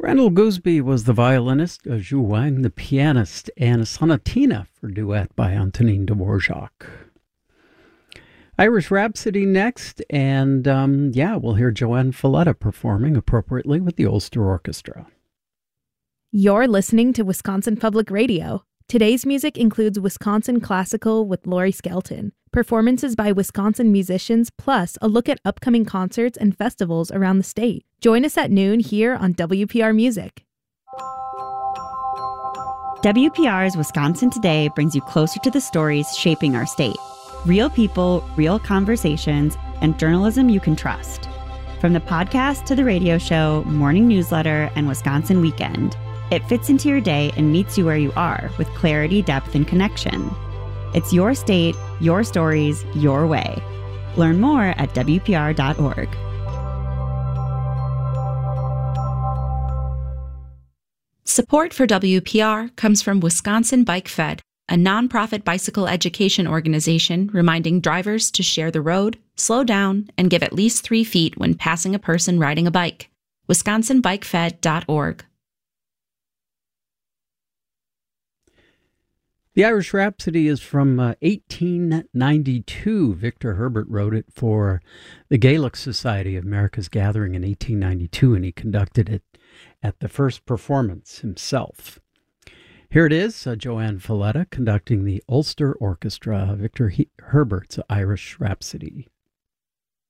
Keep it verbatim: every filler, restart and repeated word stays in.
Randall Gooseby was the violinist, uh, Zhu Wang the pianist, and a sonatina for duet by Antonin Dvorak. Irish Rhapsody next, and um, yeah, we'll hear Joanne Falletta performing appropriately with the Ulster Orchestra. You're listening to Wisconsin Public Radio. Today's music includes Wisconsin Classical with Laurie Skelton, performances by Wisconsin musicians, plus a look at upcoming concerts and festivals around the state. Join us at noon here on W P R Music. W P R's Wisconsin Today brings you closer to the stories shaping our state. Real people, real conversations, and journalism you can trust. From the podcast to the radio show, morning newsletter, and Wisconsin Weekend, it fits into your day and meets you where you are with clarity, depth, and connection. It's your state, your stories, your way. Learn more at W P R dot org. Support for W P R comes from Wisconsin Bike Fed, a nonprofit bicycle education organization reminding drivers to share the road, slow down, and give at least three feet when passing a person riding a bike. wisconsin bike fed dot org. The Irish Rhapsody is from uh, eighteen ninety-two. Victor Herbert wrote it for the Gaelic Society of America's Gathering in eighteen ninety-two, and he conducted it at the first performance himself. Here it is, uh, Joanne Falletta conducting the Ulster Orchestra, Victor he- Herbert's Irish Rhapsody.